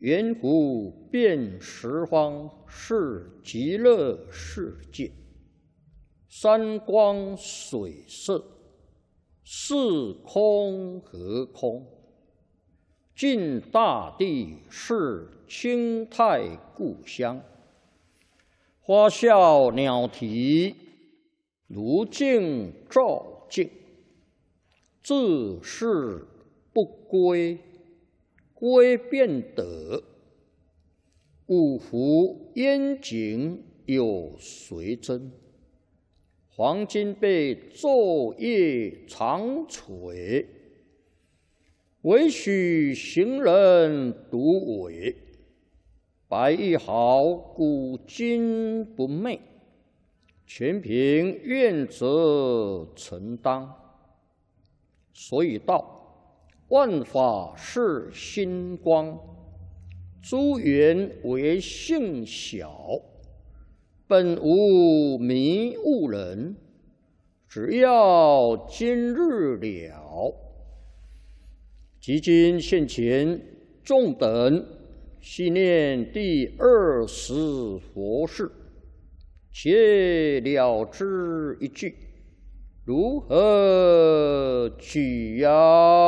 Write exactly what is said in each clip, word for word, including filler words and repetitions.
圆湖遍十方是极乐世界，山光水色，是空和空。尽大地是清泰故乡，花笑鸟啼，如镜照镜。自是不归，归便得。五湖烟景有谁真？黄金被昼夜长垂，唯许行人独伟。白玉毫古今不昧，全凭愿者承当。所以道，万法是心光，诸缘为性小，本无迷悟人，只要今日了。即今现前，众等细念第二十佛事，且了之一句。如何取呀？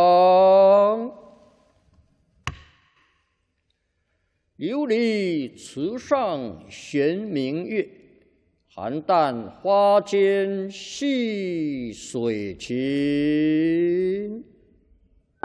琉璃池上悬明月，邯郸花间戏水琴。